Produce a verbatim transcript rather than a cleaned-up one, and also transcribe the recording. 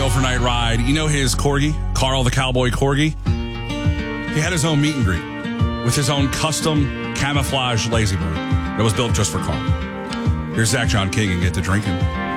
overnight ride. You know his corgi, Carl the Cowboy Corgi? He had his own meet and greet with his own custom camouflage lazy boy that was built just for Carl. Here's Zach John King and Get to Drinking.